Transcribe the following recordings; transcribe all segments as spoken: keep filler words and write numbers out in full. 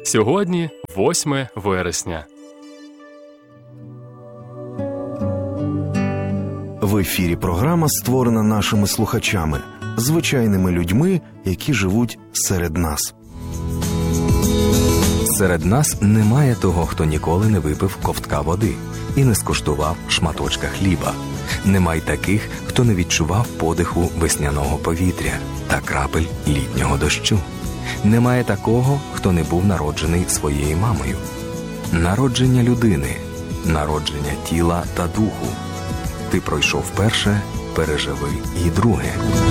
Сьогодні восьме вересня. В ефірі програма, створена нашими слухачами, звичайними людьми, які живуть серед нас. Серед нас немає того, хто ніколи не випив ковтка води і не скуштував шматочка хліба. Немає таких, хто не відчував подиху весняного повітря та крапель літнього дощу. Немає такого, хто не був народжений своєю мамою. Народження людини, народження тіла та духу. Ти пройшов перше, переживи і друге.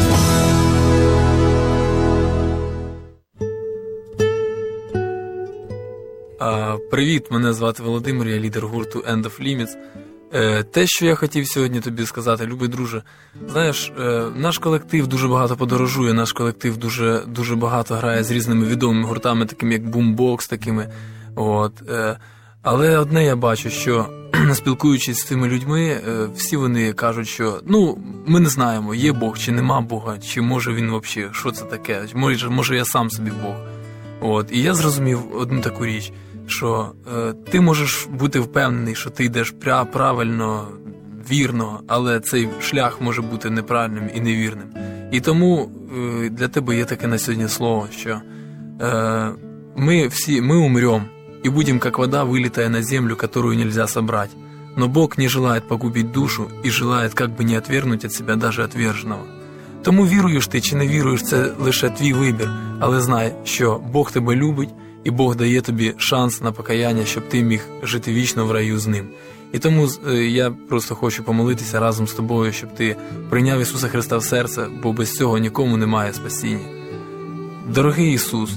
А, привіт, мене звати Володимир, я лідер гурту End of Limits. Е, те, що я хотів сьогодні тобі сказати, любий друже, знаєш, е, наш колектив дуже багато подорожує, наш колектив дуже, дуже багато грає з різними відомими гуртами, такими як Boombox, такими, от. Е, але одне я бачу, що спілкуючись з цими людьми, е, всі вони кажуть, що, ну, ми не знаємо, є Бог чи нема Бога, чи може він взагалі, що це таке, може, може я сам собі Бог. От. І я зрозумів одну таку річ, що е, ти можеш бути впевнений, що ти йдеш пря, правильно, вірно, але цей шлях може бути неправильним і невірним. І тому е, для тебе є таке на сьогодні слово, що е, ми всі, мы умрем, и будем, как вода, вылетая на землю, которую нельзя собрать. Но Бог не желает погубить душу и желает как бы не отвергнуть от себя даже отверженного. Тому віруєш ти чи не віруєш, це лише твій вибір, але знай, що Бог тебе любить, і Бог дає тобі шанс на покаяння, щоб ти міг жити вічно в раю з Ним. І тому я просто хочу помолитися разом з тобою, щоб ти прийняв Ісуса Христа в серце, бо без цього нікому немає спасіння. Дорогий Ісус,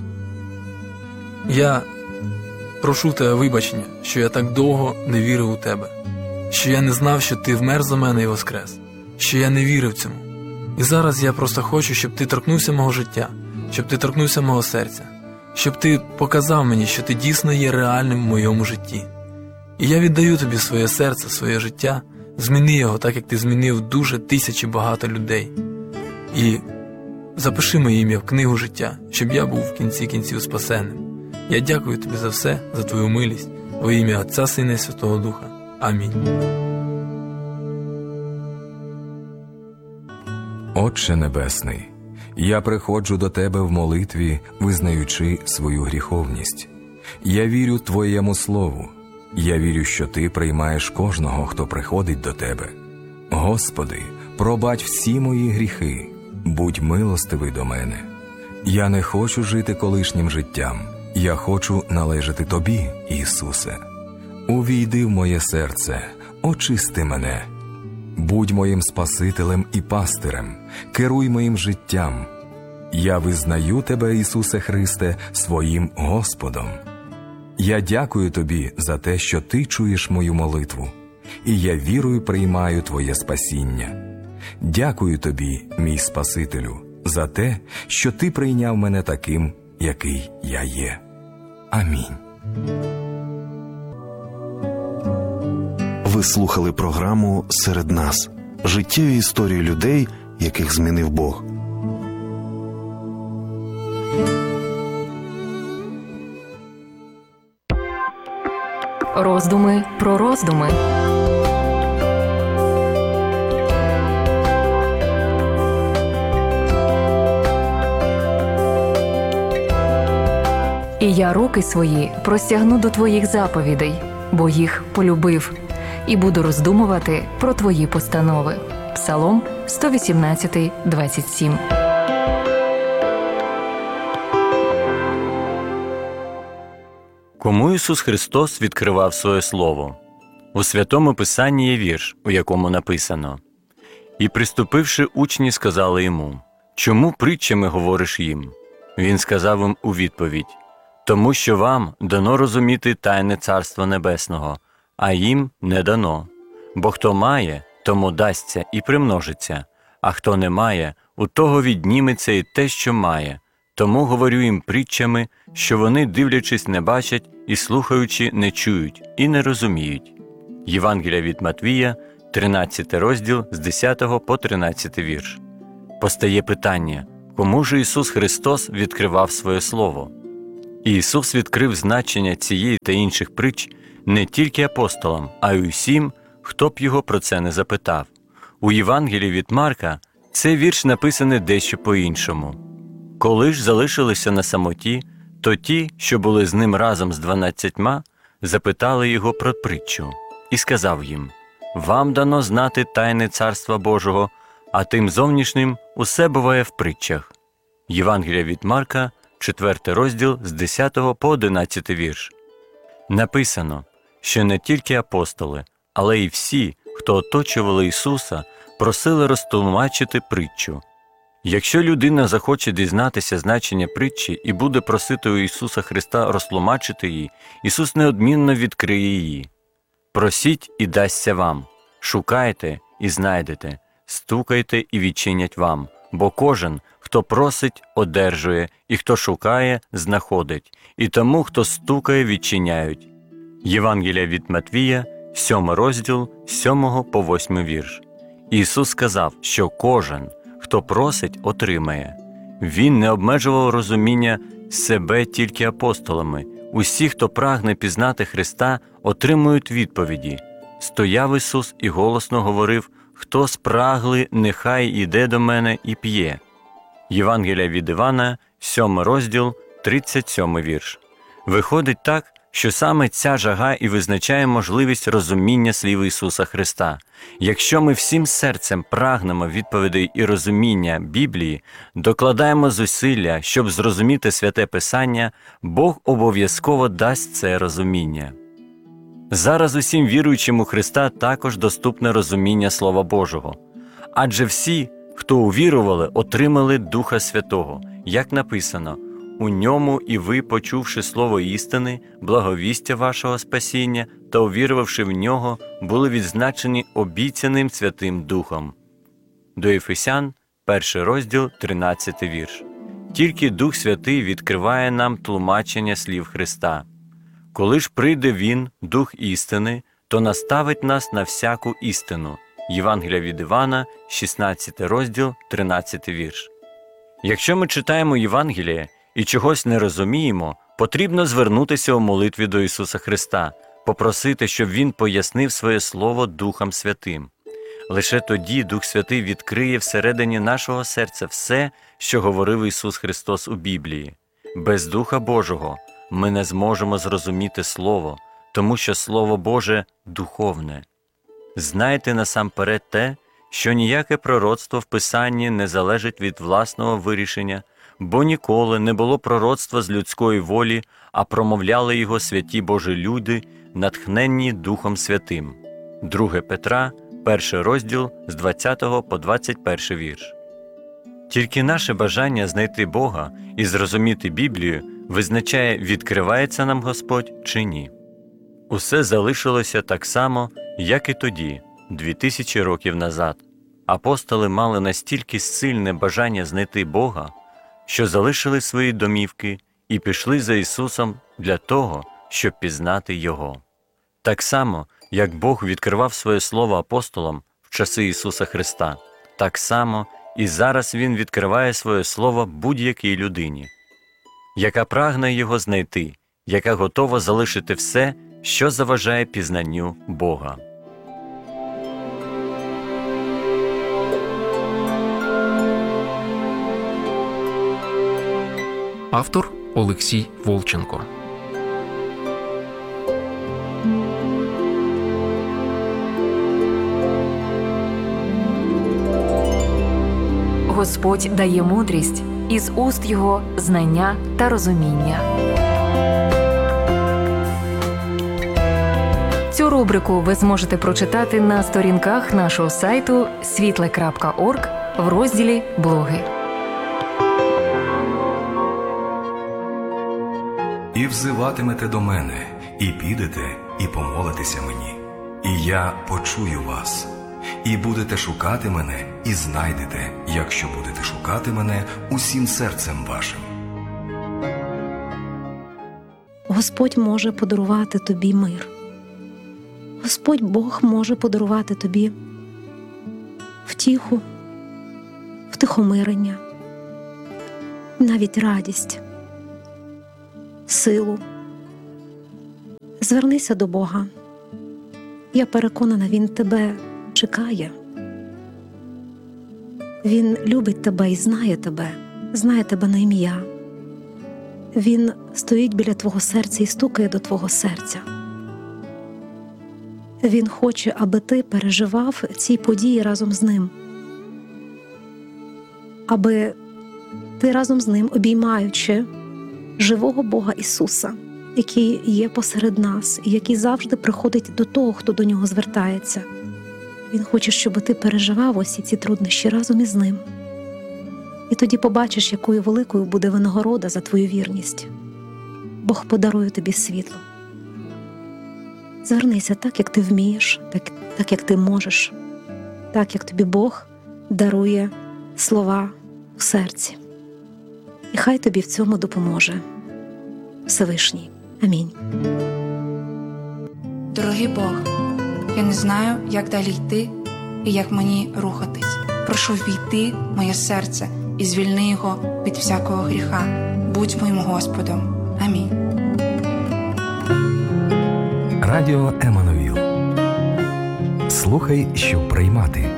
я прошу тебе вибачення, що я так довго не вірив у Тебе, що я не знав, що Ти вмер за мене і воскрес, що я не вірив цьому. І зараз я просто хочу, щоб ти торкнувся мого життя, щоб ти торкнувся мого серця, щоб ти показав мені, що ти дійсно є реальним в моєму житті. І я віддаю тобі своє серце, своє життя, зміни його так, як ти змінив дуже тисячі багато людей. І запиши моє ім'я в книгу життя, щоб я був в кінці кінців спасенним. Я дякую тобі за все, за твою милість, во ім'я Отця, Сина і Святого Духа. Амінь. Отче Небесний, я приходжу до Тебе в молитві, визнаючи свою гріховність. Я вірю Твоєму Слову. Я вірю, що Ти приймаєш кожного, хто приходить до Тебе. Господи, пробач всі мої гріхи, будь милостивий до мене. Я не хочу жити колишнім життям, я хочу належати Тобі, Ісусе. Увійди в моє серце, очисти мене. Будь моїм Спасителем і пастирем, керуй моїм життям. Я визнаю Тебе, Ісусе Христе, своїм Господом. Я дякую Тобі за те, що Ти чуєш мою молитву, і я вірою приймаю Твоє спасіння. Дякую Тобі, мій Спасителю, за те, що Ти прийняв мене таким, який я є. Амінь. Ви слухали програму «Серед нас» – життєві історії людей, яких змінив Бог. Роздуми про роздуми. І я руки свої простягну до твоїх заповідей, бо їх полюбив, і буду роздумувати про твої постанови. Псалом сто вісімнадцять, двадцять сім. Кому Ісус Христос відкривав своє Слово? У Святому Писанні є вірш, у якому написано: «І приступивши, учні сказали йому: чому притчами говориш їм?» Він сказав їм у відповідь: «Тому що вам дано розуміти тайне Царства Небесного, а їм не дано. Бо хто має, тому дасться і примножиться, а хто не має, у того відніметься і те, що має. Тому говорю їм притчами, що вони, дивлячись, не бачать, і слухаючи, не чують, і не розуміють». Євангелія від Матвія, тринадцятий розділ, з десятого по тринадцятий вірш. Постає питання: кому ж Ісус Христос відкривав своє Слово? І Ісус відкрив значення цієї та інших притч не тільки апостолам, а й усім, хто б його про це не запитав. У Євангелії від Марка цей вірш написаний дещо по-іншому. Коли ж залишилися на самоті, то ті, що були з ним разом з дванадцятьма, запитали його про притчу. І сказав їм: «Вам дано знати тайни Царства Божого, а тим зовнішнім усе буває в притчах». Євангелія від Марка, четвертий розділ, з десятого по одинадцятий вірш. Написано, що не тільки апостоли, але й всі, хто оточували Ісуса, просили розтлумачити притчу. Якщо людина захоче дізнатися значення притчі і буде просити у Ісуса Христа розтлумачити її, Ісус неодмінно відкриє її. «Просіть, і дасться вам, шукайте, і знайдете, стукайте, і відчинять вам, бо кожен, хто просить, одержує, і хто шукає, знаходить, і тому, хто стукає, відчиняють». Євангелія від Матвія, сьомий розділ, з сьомого по восьмий вірш. Ісус сказав, що кожен, хто просить, отримає. Він не обмежував розуміння себе тільки апостолами. Усі, хто прагне пізнати Христа, отримують відповіді. Стояв Ісус і голосно говорив: «Хто спрагли, нехай іде до мене і п'є». Євангелія від Івана, сьомий розділ, тридцять сьомий вірш. Виходить так, що саме ця жага і визначає можливість розуміння слів Ісуса Христа. Якщо ми всім серцем прагнемо відповідей і розуміння Біблії, докладаємо зусилля, щоб зрозуміти Святе Писання, Бог обов'язково дасть це розуміння. Зараз усім віруючим у Христа також доступне розуміння Слова Божого. Адже всі, хто увірували, отримали Духа Святого, як написано: «У ньому і ви, почувши слово істини, благовістя вашого спасіння та увірувавши в нього, були відзначені обіцяним Святим Духом». До Ефесян, перший розділ, тринадцятий вірш. Тільки Дух Святий відкриває нам тлумачення слів Христа. Коли ж прийде Він, Дух істини, то наставить нас на всяку істину. Євангелія від Івана, шістнадцятий розділ, тринадцятий вірш. Якщо ми читаємо Євангеліє і чогось не розуміємо, потрібно звернутися у молитві до Ісуса Христа, попросити, щоб Він пояснив своє Слово Духом Святим. Лише тоді Дух Святий відкриє всередині нашого серця все, що говорив Ісус Христос у Біблії. Без Духа Божого ми не зможемо зрозуміти Слово, тому що Слово Боже духовне. Знайте насамперед те, що ніяке пророцтво в Писанні не залежить від власного вирішення, бо ніколи не було пророцтва з людської волі, а промовляли його святі Божі люди, натхненні Духом Святим. Друге Петра, перший розділ, з двадцятого по двадцять перший вірш. Тільки наше бажання знайти Бога і зрозуміти Біблію визначає, відкривається нам Господь чи ні. Усе залишилося так само, як і тоді, дві тисячі років назад. Апостоли мали настільки сильне бажання знайти Бога, що залишили свої домівки і пішли за Ісусом для того, щоб пізнати Його. Так само, як Бог відкривав своє Слово апостолам в часи Ісуса Христа, так само і зараз Він відкриває своє Слово будь-якій людині, яка прагне Його знайти, яка готова залишити все, що заважає пізнанню Бога. Автор Олексій Волченко. Господь дає мудрість, із уст Його знання та розуміння. Цю рубрику ви зможете прочитати на сторінках нашого сайту світле крапка орг в розділі «Блоги». «І взиватимете до мене, і підете, і помолитеся мені, і я почую вас. І будете шукати мене, і знайдете, якщо будете шукати мене усім серцем вашим». Господь може подарувати тобі мир. Господь Бог може подарувати тобі втіху, втихомирення, навіть радість. силу. Звернися до Бога. Я переконана, Він тебе чекає. Він любить тебе і знає тебе, знає тебе на ім'я. Він стоїть біля твого серця і стукає до твого серця. Він хоче, аби ти переживав ці події разом з ним. Аби ти разом з ним, обіймаючи живого Бога Ісуса, який є посеред нас і який завжди приходить до того, хто до нього звертається. Він хоче, щоб ти переживав усі ці труднощі разом із ним. І тоді побачиш, якою великою буде винагорода за твою вірність. Бог подарує тобі світло. Звернися так, як ти вмієш, так, так як ти можеш, так, як тобі Бог дарує слова в серці. І хай тобі в цьому допоможе Всевишній. Амінь. Дорогий Бог, я не знаю, як далі йти і як мені рухатись. Прошу ввійти в моє серце і звільни його від всякого гріха. Будь моїм Господом. Амінь. Радіо Еммануїл. Слухай, щоб приймати.